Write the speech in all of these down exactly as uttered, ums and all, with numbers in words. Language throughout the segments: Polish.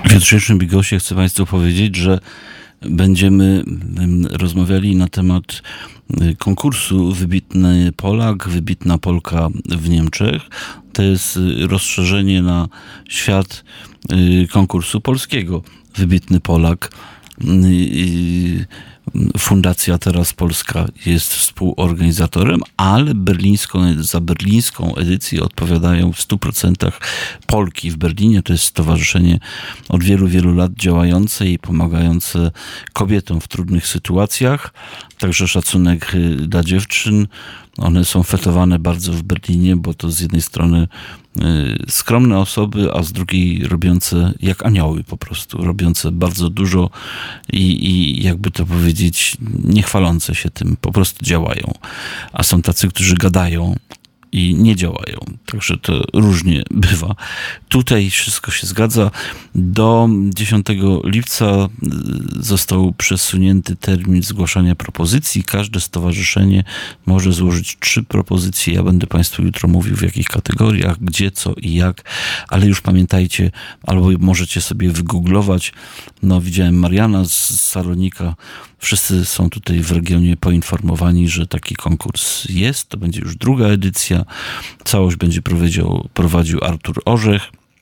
W jutrzejszym Bigosie chcę Państwu powiedzieć, że będziemy rozmawiali na temat konkursu Wybitny Polak, Wybitna Polka w Niemczech. To jest rozszerzenie na świat konkursu polskiego. Wybitny Polak. Fundacja Teraz Polska jest współorganizatorem, ale berlińską, za berlińską edycję odpowiadają w stu procentach Polki w Berlinie. To jest stowarzyszenie od wielu, wielu lat działające i pomagające kobietom w trudnych sytuacjach. Także szacunek dla dziewczyn. One są fetowane bardzo w Berlinie, bo to z jednej strony skromne osoby, a z drugiej robiące jak anioły po prostu, robiące bardzo dużo i, i jakby to powiedzieć, nie chwalące się tym, po prostu działają. A są tacy, którzy gadają i nie działają. Także to różnie bywa. Tutaj wszystko się zgadza. Do dziesiątego lipca został przesunięty termin zgłaszania propozycji. Każde stowarzyszenie może złożyć trzy propozycje. Ja będę Państwu jutro mówił, w jakich kategoriach, gdzie, co i jak, ale już pamiętajcie, albo możecie sobie wygooglować. No, widziałem Mariana z Salonika. Wszyscy są tutaj w regionie poinformowani, że taki konkurs jest. To będzie już druga edycja. Całość będzie prowadził, prowadził Artur Orzech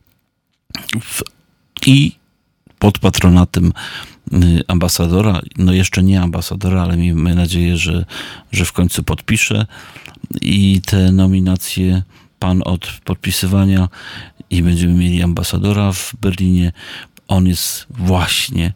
w, i pod patronatem ambasadora, no jeszcze nie ambasadora, ale miejmy nadzieję, że, że w końcu podpisze i te nominacje pan od podpisywania i będziemy mieli ambasadora w Berlinie. On jest właśnie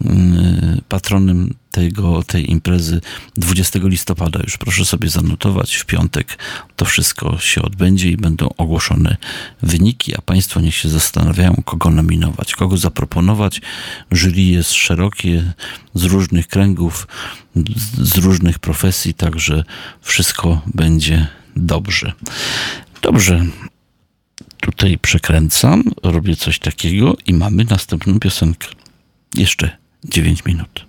patronem tego, tej imprezy dwudziestego listopada. Już proszę sobie zanotować, w piątek to wszystko się odbędzie i będą ogłoszone wyniki, a Państwo niech się zastanawiają, kogo nominować, kogo zaproponować. Jury jest szerokie, z różnych kręgów, z różnych profesji, także wszystko będzie dobrze. Dobrze. Tutaj przekręcam, robię coś takiego i mamy następną piosenkę. Jeszcze dziewięć minut.